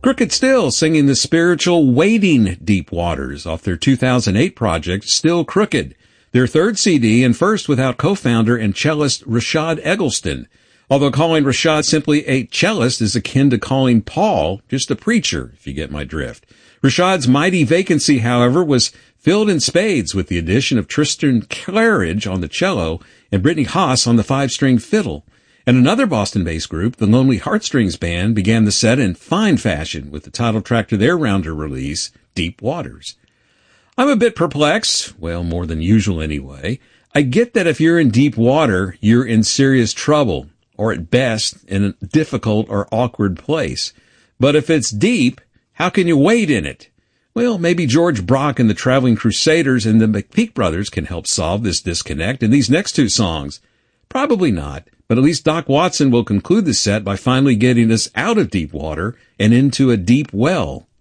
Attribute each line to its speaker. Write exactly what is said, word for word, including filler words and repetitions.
Speaker 1: Crooked Still singing the spiritual Wading Deep Waters off their two thousand eight project, Still Crooked, their third C D and first without co-founder and cellist Rashad Eggleston. Although calling Rashad simply a cellist is akin to calling Paul just a preacher, if you get my drift. Rashad's mighty vacancy, however, was filled in spades with the addition of Tristan Claridge on the cello and Brittany Haas on the five-string fiddle. And another Boston-based group, the Lonely Heartstrings Band, began the set in fine fashion with the title track to their rounder release, Deep Waters. I'm a bit perplexed, well, more than usual anyway. I get that if you're in deep water, you're in serious trouble, or at best, in a difficult or awkward place. But if it's deep, how can you wade in it? Well, maybe George Brock and the Traveling Crusaders and the McPeak Brothers can help solve this disconnect in these next two songs. Probably not, but at least Doc Watson will conclude the set by finally getting us out of deep water and into a deep well.